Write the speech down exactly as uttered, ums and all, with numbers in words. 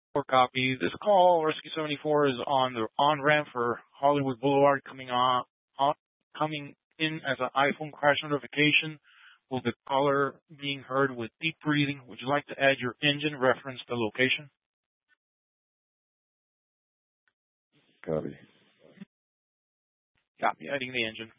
For copy. This call, Rescue seventy-four, is on the on-ramp for Hollywood Boulevard coming on, on coming in as an iPhone crash notification. Will the caller being heard with deep breathing? Would you like to add your engine reference to location? Copy. Copy. Adding the engine.